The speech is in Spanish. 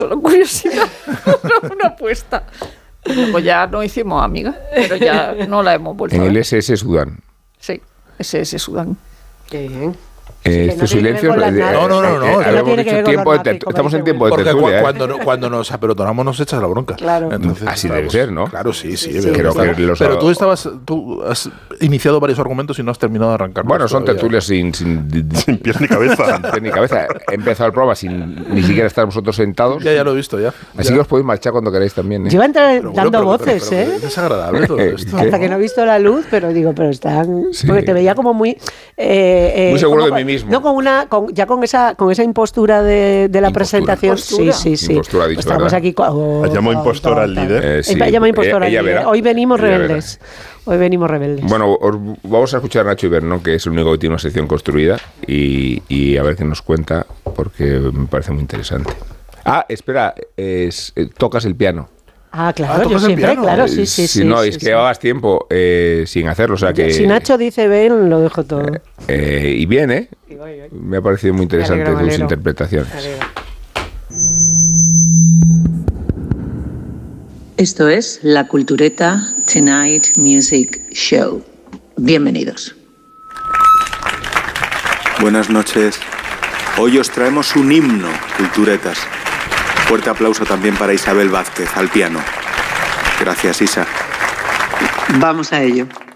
Solo curiosidad, una apuesta. Pues ya no hicimos amigas, pero ya no la hemos vuelto En a ver. el SS Sudán. Sí, SS Sudán. Qué bien. Este silencio. No. Estamos en tiempo de Porque tertulia. cuando nos apelotonamos nos echas la bronca. Claro. Entonces, Así debe ser, ¿no? Claro, sí. Creo que Pero tú has iniciado varios argumentos y no has terminado de arrancar. Bueno, son tertulias sin pies ni cabeza. Sin pies ni cabeza. He empezado el programa sin ni siquiera estar vosotros sentados. Ya lo he visto, ya. Así que os podéis marchar cuando queráis también. Llevan dando voces, ¿eh? Es desagradable todo esto. Hasta que no he visto la luz, pero están... Sí. Porque te veía como muy... muy seguro de mí mismo. No, con esa impostura de la presentación. Impostura. Sí. Impostura, dicho, Estamos ¿verdad? aquí... La llamo impostora al líder. Sí. Llama impostora al Ella líder. verá. Hoy venimos Ella rebeldes. Hoy venimos rebeldes. Bueno, vamos a escuchar a Nacho Ibernón, que es el único que tiene una sección construida, y a ver qué nos cuenta, porque me parece muy interesante. Ah, espera, tocas el piano. Ah, claro, yo siempre, claro, sí. No, es que llevabas tiempo sin hacerlo, o sea que... Si Nacho dice ven, lo dejo todo. Y bien, ¿eh? Me ha parecido muy interesante tus interpretaciones. Esto es La Cultureta Tonight Music Show. Bienvenidos. Buenas noches. Hoy os traemos un himno, culturetas. Fuerte aplauso también para Isabel Vázquez, al piano. Gracias, Isa. Vamos a ello.